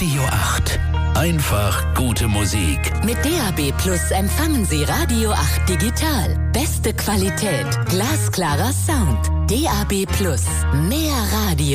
Radio 8. Einfach gute Musik. Mit DAB Plus empfangen Sie Radio 8 digital. Beste Qualität, glasklarer Sound. DAB Plus. Mehr Radio.